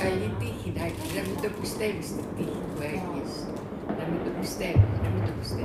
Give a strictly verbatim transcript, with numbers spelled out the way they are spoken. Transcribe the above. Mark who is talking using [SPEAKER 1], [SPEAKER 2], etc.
[SPEAKER 1] Καλή τύχη, Νάκη, να μην το πιστεύεις τη τύχη που έχεις. Να μην το πιστεύεις, να μην το πιστεύεις.